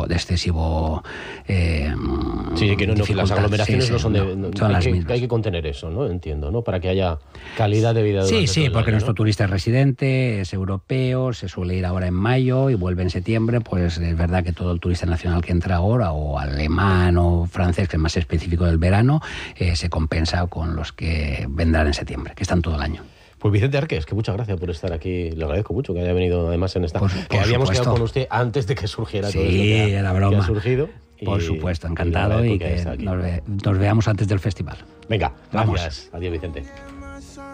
sí, que las aglomeraciones no son de... son las mismas. Hay que contener eso, ¿no? Entiendo, ¿no? Para que haya calidad de vida. Sí, porque nuestro turista es residente, es europeo, se suele ir ahora en mayo y vuelve en septiembre, pues es verdad que todo el turista nacional que entra ahora, o alemán o francés, que es más específico del verano, se compensa con los que vendrán en septiembre, que están todo el año. Pues Vicente Arqués, que muchas gracias por estar aquí. Le agradezco mucho que haya venido además en esta... que habíamos quedado con usted antes de que surgiera todo esto era broma. Que ha surgido. Por supuesto, encantado y que nos veamos antes del festival. Venga, gracias. Adiós, Vicente.